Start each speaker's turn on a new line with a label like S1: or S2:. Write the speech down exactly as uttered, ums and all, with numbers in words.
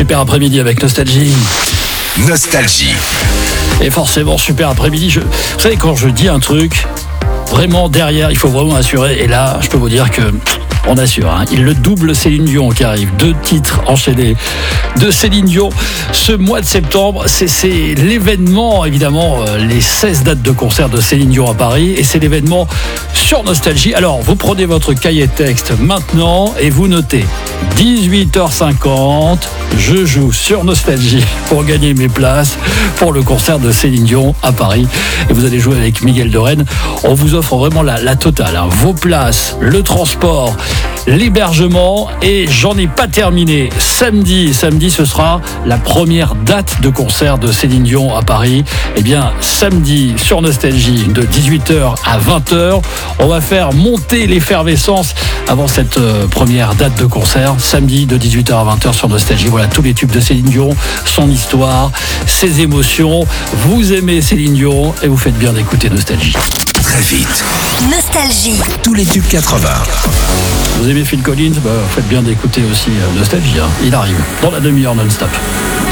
S1: super après-midi avec Nostalgie.
S2: Nostalgie.
S1: Et forcément, super après-midi. Je... Vous savez, quand je dis un truc, vraiment derrière, il faut vraiment assurer. Et là, je peux vous dire que on assure. Hein. Il le double Céline Dion qui arrive. Deux titres enchaînés de Céline Dion. Ce mois de septembre, c'est, c'est l'événement, évidemment, euh, les seize dates de concert de Céline Dion à Paris. Et c'est l'événement sur Nostalgie. Alors, vous prenez votre cahier de texte maintenant et vous notez dix-huit heures cinquante, je joue sur Nostalgie pour gagner mes places pour le concert de Céline Dion à Paris. Et vous allez jouer avec Miguel de Rennes. On vous offre vraiment la, la totale. Hein. Vos places, le transport, l'hébergement, et j'en ai pas terminé. Samedi, samedi, ce sera la première date de concert de Céline Dion à Paris. Eh bien, samedi sur Nostalgie de dix-huit heures à vingt heures, on va faire monter l'effervescence avant cette euh, première date de concert. Samedi de dix-huit heures à vingt heures sur Nostalgie. Voilà tous les tubes de Céline Dion, son histoire, ses émotions. Vous aimez Céline Dion et vous faites bien d'écouter Nostalgie.
S2: Très vite.
S3: Nostalgie.
S2: Tous les tubes quatre-vingts.
S1: Vous aimez Phil Collins, bah, faites bien d'écouter aussi euh, Nostalgie. Hein. Il arrive dans la demi-heure non-stop.